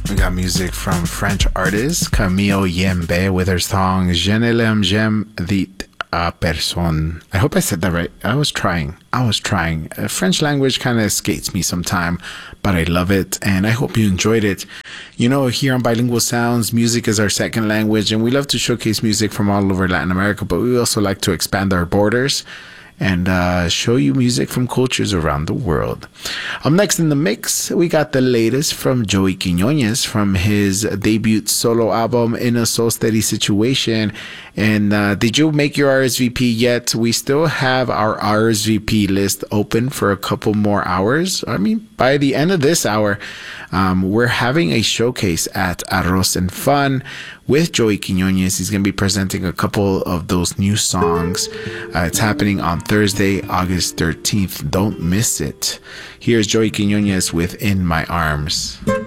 We got music from French artist Camille Yembe with her song Je ne l'aime jamais dit à personne. I hope I said that right. I was trying. French language kind of escapes me sometime, but I love it and I hope you enjoyed it. You know, here on Bilingual Sounds, music is our second language and we love to showcase music from all over Latin America, but we also like to expand our borders and show you music from cultures around the world. Up next in the mix, we got the latest from Joey Quiñones from his debut solo album, In a Soul Steady Situation. And did you make your RSVP yet? We still have our RSVP list open for a couple more hours. I mean, by the end of this hour, we're having a showcase at Arroz and Fun with Joey Quiñones. He's going to be presenting a couple of those new songs. It's happening on Thursday, August 13th. Don't miss it. Here's Joey Quiñones with In My Arms.